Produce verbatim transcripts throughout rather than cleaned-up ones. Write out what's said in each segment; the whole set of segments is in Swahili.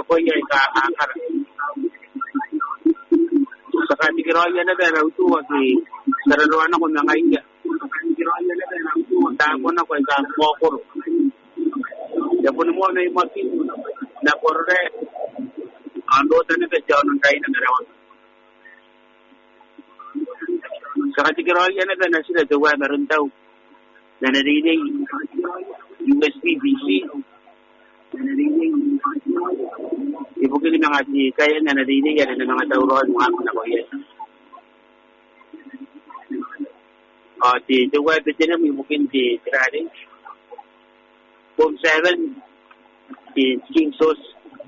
koya ka akar sakati kiroya na bera utuwa ki saralwana ko na ngaiya ta ko na ko ka mokoro ya pun mo na imaki na korre ando tane ke jawon dai na garawa sakati kiroya na bera sila jawa merentau na narine U S B B C ibu kini ngati kaya na narine ya na mga tawron mo ako na ko yan ah di jawa betene mo mungkin di trade form seven di king sauce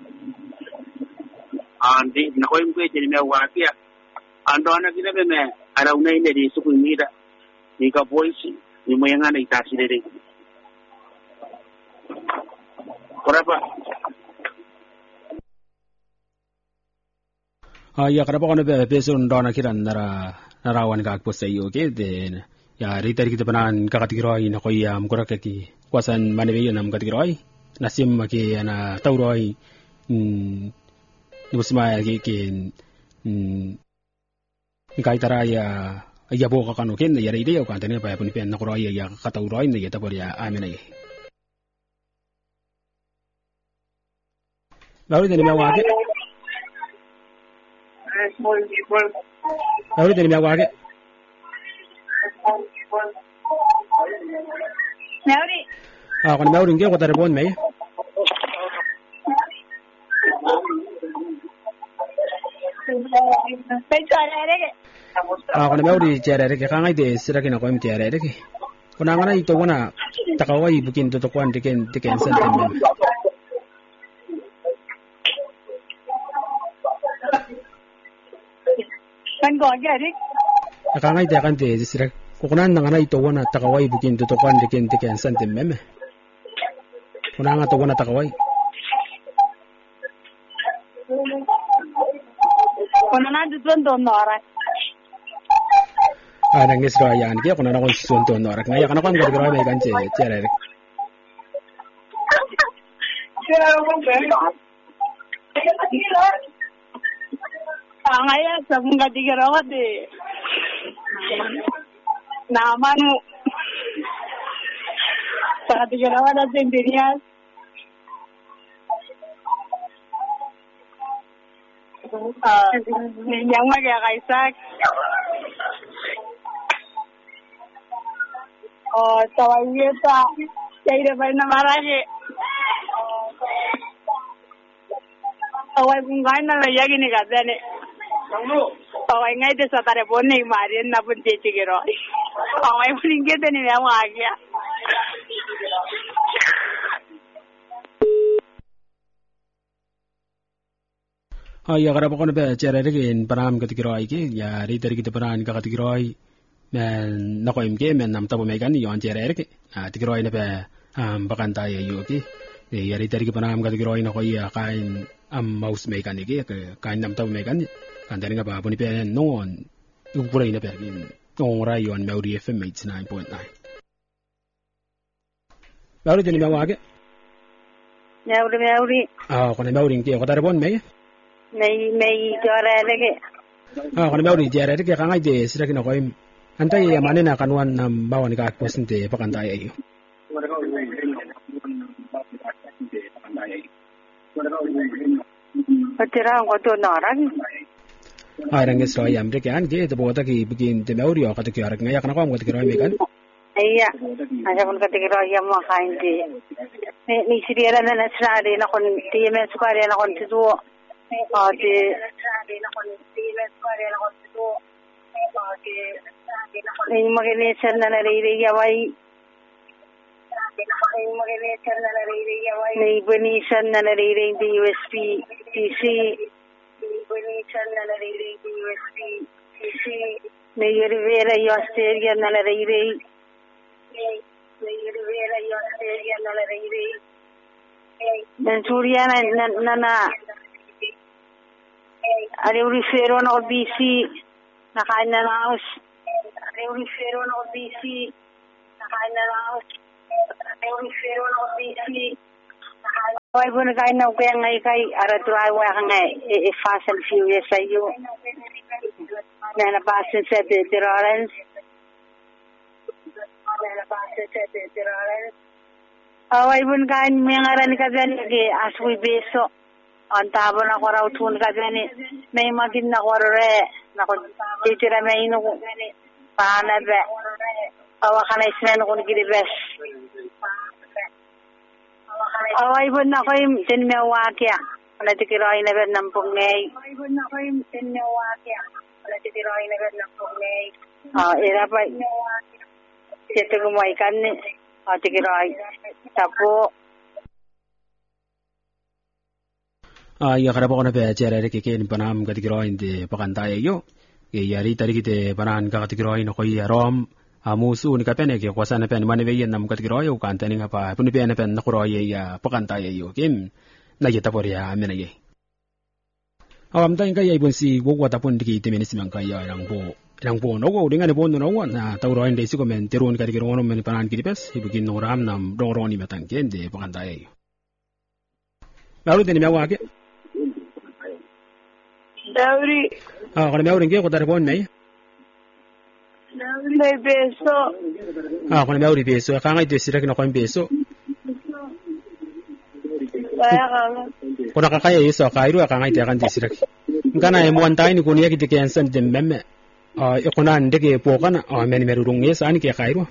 andi na ko yung pwede ni mawapia ando na ginabe me araw na ina di su kumida ni ka voice ni mo yang ana itasi dere Kenapa? Ah ya kenapa kono be besun dona kiran nara narawan ka akpo sayo ke den ya rita kita panan kakatigiroi na ko ya mukura ki kwasan manebe na makatigiroi nasim ke ana tauroi mm nusma ke ke mm kai tara ya ya bo ka kanu ken ya ride ya kan tane pa pun pen na ko ya ka tauroi ne ya tabor ya amena ye Lauri tani mea wake. Lauri tani mea wake. Lauri. Ah, kani Lauri nge ko tare bon mei. Ah, kani Lauri jere reke kangai de sira kina ko im jere reke. Kuna ngana ito wana takawai bukin to to kwan diken diken senten. Kan go gari Akangai de kan de sira kukunan ngana ito wana takawai bukin to to kwan diken diken senten meme. Kuna nga to wana takawai. Kuna na dutun don nora. Ah, nangis ro yan ke kuna na kon sunto nora. Ngaya kana kon gari garo me kan che chere rek. Angaya sabung gadi garawa de. Namanu. Gadi garawa da sendirias. Ah, yang maga kaisak. Oh, tawaieta. Kaire pai na maraje. Awai bungai na lagi ni kadane. Awai ngai de satare bonne mari na pun chechi gero. Awai bulinge de ni mau agya. Ah, ya gara pokon be chere rek en param katigiroi ke ya ri tari kita paran ka katigiroi men na ko imke men nam tabo me kan yon chere rek. Ah, tigiroi ne be am bakanta ye yo ke. Ya ri tari kita param katigiroi na ko ya kain am mouse me kan ke kain nam tabo me kan. Kan tari nga ba puni pe non yung pulay na pe nong rayon Mauri F M eighty-nine point nine. Mauri tani mawage? Mauri Mauri. Ah, kono Mauri ke ko tare bon me? May may jore lagi. Ah, kono Mauri jere ke ka ngai de sira kina ko im. Antay ya mane na kanwan nam bawan ka akposinte pakantay ayo. Patira ko to narang. Ah, rangis ro yam de kan ge de bota ki bikin de Mauri o ka te kyarak ngaya kana ko am ko te kiro me kan. Iya. Aja pun ketika yam ma kain di. Ni ni siriara na nasrari na kon ti me sukari na kon tu. Ah di na kon ti me sukari na kon tu. Ah di ni magene sen na ri ri ya wai. Ni magene sen na ri ri ya wai. Ni bani sen na ri ri di U S B T C. Ni bani sen na ri ri di U S B T C. Ni rivera yo Australia na ri ri. Dan Surya na na na ari uri fero na obisi nakain na naus ari uri fero na obisi nakain na naus ari uri fero na obisi nakain Why wouldn't I know when I are a driver a fast and furious say you? Then a bastard said the Lawrence. Oh, I wouldn't guide me as we be so on Tabana or out to Gazani. May Magina or a teacher I may know. Panabe. Our Hanesman won't get the best. Oh, I would not him in Milwaukee. Political I never number me. I would not him in Milwaukee. Political I never number me. Oh, it up right now. Get to my gun. Political I. Tapo. Ah, ya karabo ko na ba chere ke ke panam katigro inde pakantaya yo. Ke yari tariki te panan ka katigro ino ko yarom. Amusu ni kapene ke kwasana pen maneve yen nam katigro yo kantani nga pa puni pen pen nakuro ye ya pakantaya yo kim na yeta por ya amena ye. Awam tan ka ya ibon si gogwa tapon diki temeni siman ka ya rang bo rang bo no go dinga ne bon no go na tawro inde si ko men terun katigro no men panan kidipes ibugin no ram nam dongro ni metan kende pakantaya yo. Lalu teni mewa ke Dauri. Ah, kalau mewa ringe ko darabon nay. May beso. Ah, kalau mewa ri beso, kanga ito sira kina ko beso. Kaya ka. Kung nakakaya iso, kairu kanga ito kan sira. Ngana e mo antay ni kunya kiti kensan dem memme. Ah, ikuna ndege po kana, ah men merurung yes ani ke kairu.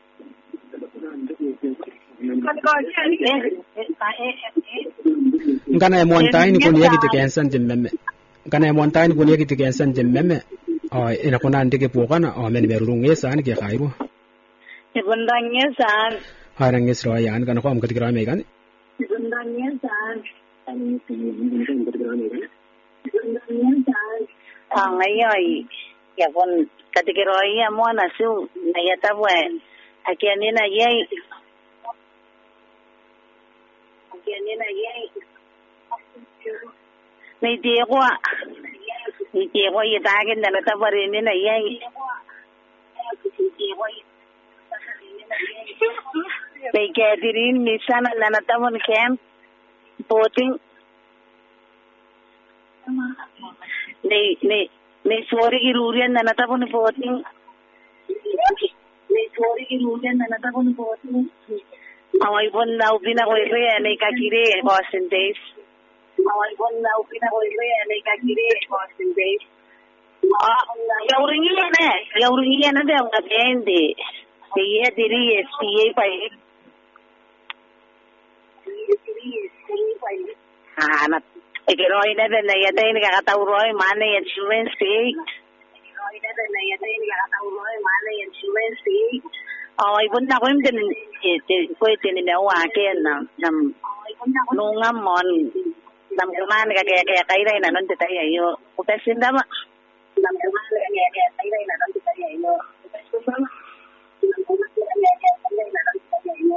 Ngana e mo antay ni kunya kiti kensan dem memme. Ngana e mo antay ni kunya kiti kensan dem memme. Oh, ina kuna ndege po kana, oh men merurung yes ani ke kairu. Ibundanya san. Harang yes ro yan kana ko am kati grame kan. Ibundanya san. Ang ayoy, ya kon kati groi amo na su na yata buen. Aquí anina yey. Aquí anina yey. May diwa. Hindi ko itagin na nataparin nila yay. May kadirin, minsan na natapon camp, boating. May, may, may sorry irurian na natapon boating. May sorry irurian na natapon boating. Away po na upin ako ito yan, ay kakiri, Boston days. Awal pun na upina ko ito yan, ay kagiri, Boston days. Ah, yauring yan eh. Yauring yan na daw, nag-endi. Siya diri, siya pa eh. Ah, nat. Ikiroy na din, na yatay nakakatauroy, mana yan insurance eh. Ikiroy na din, na yatay nakakatauroy, mana yan insurance eh. Away pun na ko yung din, pwede ninawa akin na, nungam mon. Nam kuman kaya kaya kaya na non tayo ayo utasin dama nam kuman kaya kaya kaya na non tayo ayo utasin dama nam kuman kaya kaya kaya na non tayo ayo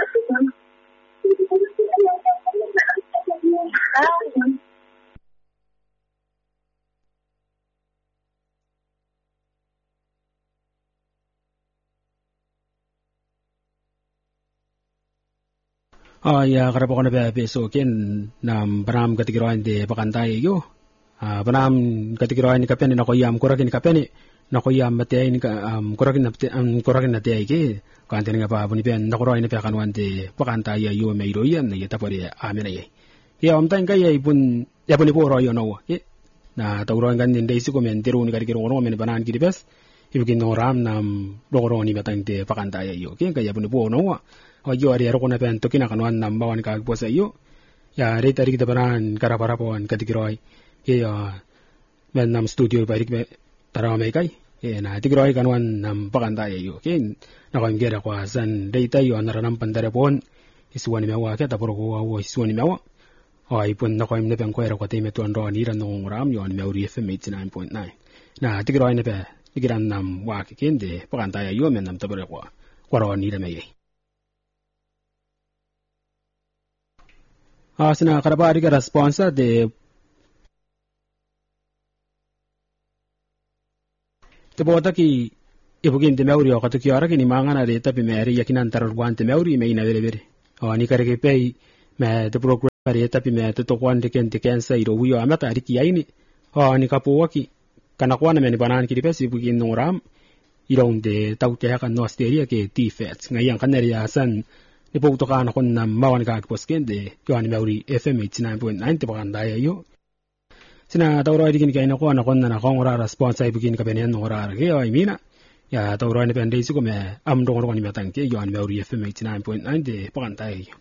Ah, ya karabo ko na ba beso ken nam banam katigiroan de pakantay yo. Ah, banam katigiroan ni kapeni na koyam kurakin kapeni na koyam matay ni ka um kurakin na um kurakin na tay ke kante nga pa buni ben na kurain na pa kanwan de pakantay yo may royan na yata pare amen ay. Ya om tan kay ibun ya buni po royo no. Na tawron gan din dai su ko men tiro ni katigiro no men banan ki bes. Ibugin no ram nam logoro ni batang de pakantay yo. Ken kay buni po no. O yo ari aro kuna pen tokina kanwan nam bawan ka agpo sa iyo ya re tari kita baran karapara pon katigiroy ye ya men nam studio pa rik tara me kai ye na tigiroy kanwan nam pakanta ye yo ken na ko ngera kwa san data yo naranam pandare pon iswani mewa ka taporo ko wo iswani mewa o ipon na ko imne pen ko era ko te me ton ro ni ran no ram yo ni meuri f eighty-nine point nine na tigiroy ne pe tigiran nam wa ke kende pakanta ye yo men nam tabore ko kwaro ni re me ye. Ah, sina karabari ka responsa de tebota ki ibugin de meuri o katuki ara ki ni mangana de tapi meri yakinan tarar guante meuri me ina vere vere o ni kare ke pei me de pareta pime to kwan de ken de kensa iro wiyo amata ariki aini o ni kapuwaki kana kwana meni banan ki pesi bukin noram ironde taute kan no asteria ke tifets ngayan kaneri asan ni po to kana kon na mawan ka posken de yoani mauri F M eighty-nine point nine te baganda yo sina tawro idikin kaina ko na kon na kon ora response ay bukin ka benen ora ke ay mina ya tawro ni pende isi ko me am do ko ni metanke yoani mauri F M eighty-nine point nine de baganda yo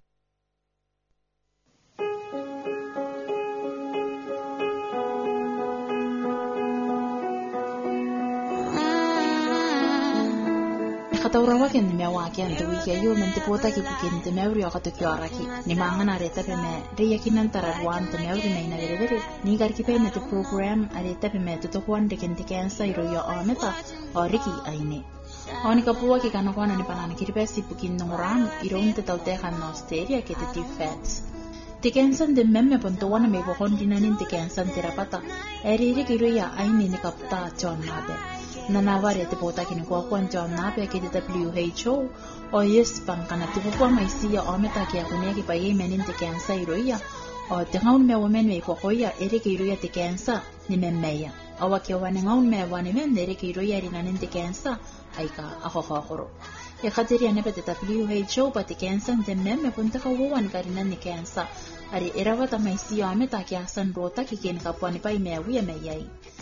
Katawrawa ken me wake ante wike yo mente pota ki bukin te meuri o kato kioraki ni mangana reta pe me de yakinan taradwan te meuri me na vere vere ni garki pe me te program areta pe me to kwan de ken te kensa iro yo ameta oriki aine oni kapua ki kana kwana ni panani kiripesi bukin ngoran iro unte taute kan no steria ke te tifets te kensan de memme ponto wana me bokon dinanin te kensan terapata eri ri kiro ya aine ni kapta chon nabe nanawari te pota kini kwa kwa John nape ke te W H O o yes pan kana te kwa maisi ya ometa ke akunia ki paye menin te kensa iroia o te ngaun me women me ko koia ere ke iroia te kensa ni memmeya awa ke wane ngaun me wane men ere ke iroia ri nanin te kensa aika ako khoro e khateri ane pe te W H O pa te kensa te memme punta ka wowan karina ni kensa ari erawa ta maisi ya ometa ke asan rota ki ken ka pani pai me wi me yai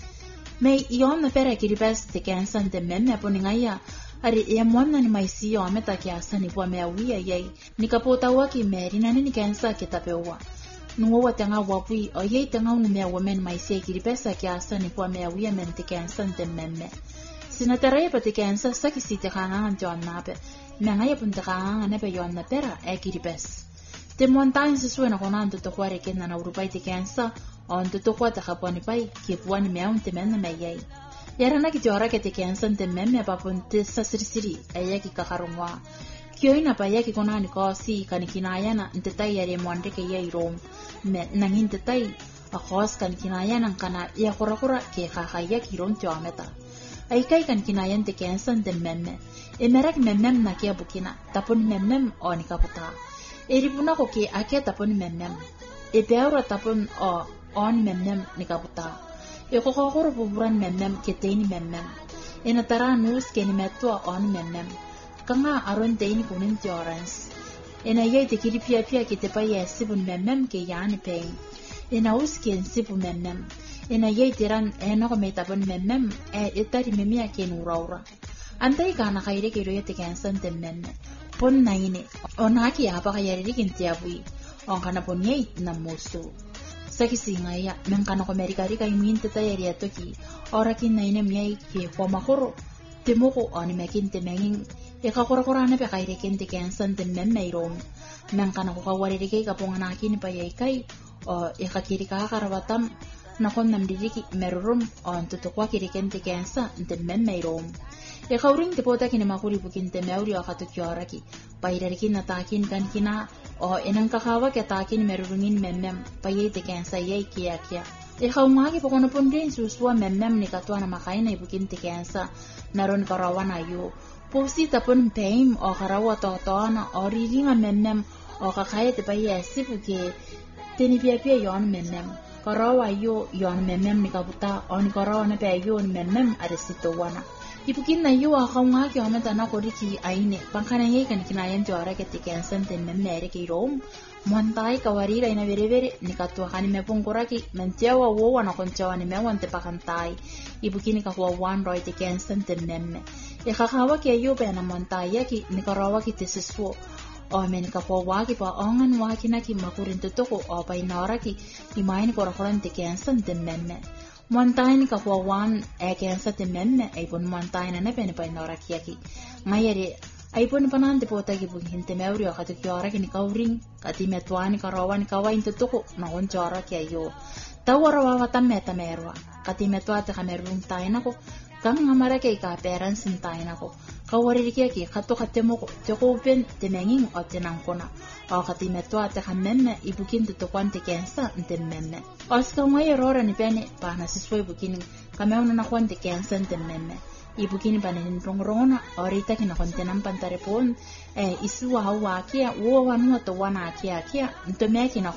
Mei ion na pera ki ribes te kensan te memme po ningaya ari e mwana ni maisi o ameta ki asani po me awia yei ni kapota waki meri na ni kensa ke tapewa nuo wa tanga wapui o yei tanga unu me women maisi ki ribes ki asani po me awia men te kensan te memme sina tarai pa te kensa saki si te kangan John nape me ngaya pun te kangan ne pe yon na pera e ki ribes te montagne se suena konando to kware ken na urupai te kensa on to kwa ta kaponi pai ki puani meun te men me yei yara na ki tora ke te kensan te memme pa pun te sasirisiri aya ki kakarungwa kioina pa ya ki konani ko si kanikina na nte tai yare mwande ke yei rom me nangin te tai a khos kanikina yana kana ya korakora ke khaya ki rom to ameta ai kai kanikina yan te kensan te memme e merak memmem na ke bukina tapon memmem oni kaputa eri puna ko ke ake tapon memmem e peura tapon o on memmem ni kaputa e ko ko ro buran memmem ke teini memmem e na tara nus ke ni metto on memmem kanga aron teini kunin torrens e na ye te kiri pia pia ke te pa ye sibun memmem ke yani pe e na us ke sibun memmem e na ye tiran e no ko meta bon memmem e etari memia ke nuraura antai kana khaire ke ro ye te kansan te memme pon naine ona ki apa ka yari kin tiabui on kana pon ye na musu Saki singaya menkana ko Amerika rika imin te tayari atoki ora kin naine miai ke ko makoro te moko ani mekin te mengin e ka kora kora ne pe kaire ken te kensan te memme rom menkana ko kawari rike ka pongana kin pa yai kai o e ka kiri ka karawatam na kon nam diriki merum on to to kwa kiri ken te kensa te memme rom e ka uring te pota kin makuri bukin te meuri o ka to kiora ki paire kin na takin kan kina o enang kakawa ke takin merurungin memmem paye te kensa yei kia kia e khawmagi pokono pondin suswa memmem ni katwa na makaina ibukin te kensa naron karawan ayu posi tapon peim o karawa to to na oriringa memmem o kakaya te paye sipuke teni pia pia yon memmem karawa ayu yon memmem ni kabuta on karawa na pe yon memmem aresito wana ibukin na yu a khawmagi o meta na koriki aine pankana yei kan kinayen to ara ke te kensan te memme ere ke rom montai kawarira ina vere vere ni katwa hani me pongoraki mentewa wo wana konchawa ni me wante pakantai ibukini ka kwa one roi te kensan te memme e khakhawa ke yu be na montai yaki ni karawa ki te siswo o men ka kwa waki pa ongan waki na ki makurin to toko o pa inara ki imaini korakoran te kensan te memme montagne ka kwa wan e kensa te memme ai pon montagne na pene pa inara ki yaki ngayere ai pon panante pota ki bugin te meuri o ka te kiora ki ni kauring ka ti metwani ka rawan ka wain to toko na on chora ki ayo tawara wa tameta merwa ka ti metwa te kamerung taina ko kang ngamara ke ka parents in taina ko ka wari ki ki ka to ka te mo ko te ko pen te menging o te nang kona o ka ti metwa te kamenne ibukin te to kwante kensa te memme oska ngai rora ni pene pa na sisoi bukin ka meuna na kwante kensa te memme ibukini panin rongrona orita kina kontenam pantare pon e isua hawa kia wo wanu to wana kia kia ntomeki na kon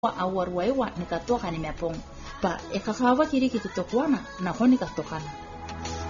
awar waiwa nikatoka nimepong pa ekakawa kiri kikitokwana na honi katokana